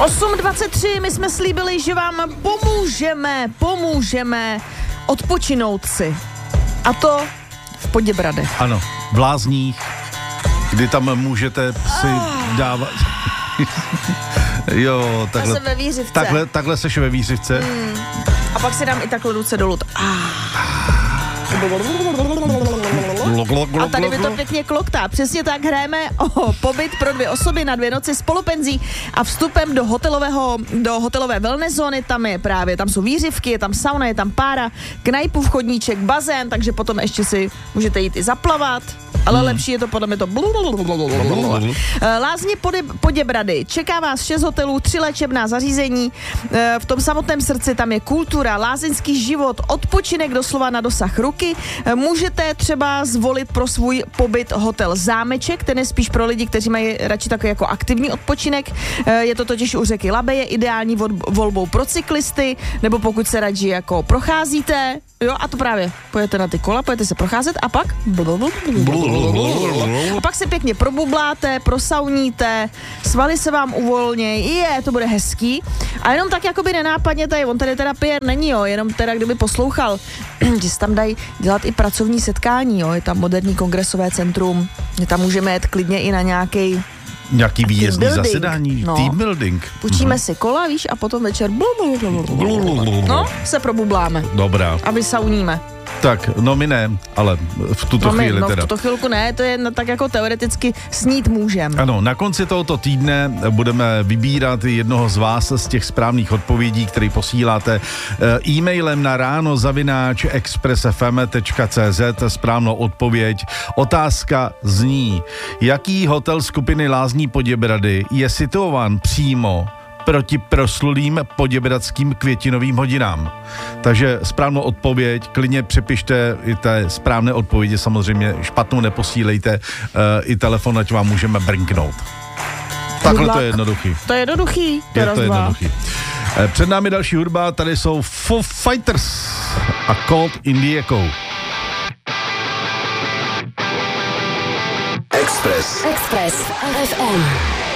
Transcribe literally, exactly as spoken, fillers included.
osm dvacet tři, my jsme slíbili, že vám pomůžeme, pomůžeme odpočinout si. A to v Poděbradech. Ano, v Lázních, kdy tam můžete si oh. dávat... jo, takhle... Já jsem ve Vířivce. Takhle, takhle seš ve Vířivce. Hmm. A pak si dám i takhle ruce dolů. Ah. A tady by to pěkně kloktá. Přesně tak hrajeme o pobyt pro dvě osoby na dvě noci spolupenzí a vstupem do hotelového, do hotelové wellness zóny. Tam je právě, tam jsou výřivky, je tam sauna, je tam pára, knajpu, vchodníček, bazén, takže potom ještě si můžete jít i zaplavat. Ale hmm. lepší je to podle mě to Lázně Poděbrady. Čeká vás šest hotelů, tři léčebná zařízení. V tom samotném srdci tam je kultura, lázeňský život, odpočinek doslova na dosah ruky. Můžete třeba zvolit pro svůj pobyt hotel Zámeček, ten je spíš pro lidi, kteří mají radši takový jako aktivní odpočinek. Je to totiž u řeky Labe, je ideální volbou pro cyklisty, nebo pokud se radši jako procházíte. Jo, a to právě pojete na ty kola, pojete se procházet a pak a pak se pěkně probubláte, prosauníte, svaly se vám uvolnějí, je, to bude hezký. A jenom tak jakoby nenápadně tady, on tady teda pijer není, jo, jenom teda kdyby poslouchal, že se tam dají dělat i pracovní setkání, jo, je tam moderní kongresové centrum, že tam můžeme jet klidně i na nějaký Nějaký výjezdní zasedání, no. Team building. Půjčíme mm-hmm. si kola, víš, a potom večer no, se probubláme. Dobrá. A vysauníme. Tak, no my ne, ale v tuto no my, chvíli no, teda. v tuto chvilku ne, to je no, tak jako teoreticky snít můžem. Ano, na konci tohoto týdne budeme vybírat jednoho z vás z těch správných odpovědí, který posíláte e-mailem na ráno zavináč express f m tečka c z, správnou odpověď. Otázka zní, jaký hotel skupiny Lázní Poděbrady je situován přímo proti proslulým poděbradským květinovým hodinám. Takže správnou odpověď, klidně přepište i té správné odpovědi, samozřejmě špatnou neposílejte, uh, i telefon, ať vám můžeme brnknout. Takhle to je jednoduchý. To je jednoduchý. Je to jednoduchý. Uh, před námi další hudba, tady jsou Foo Fighters a Cold in the Echo. Express. Express F M.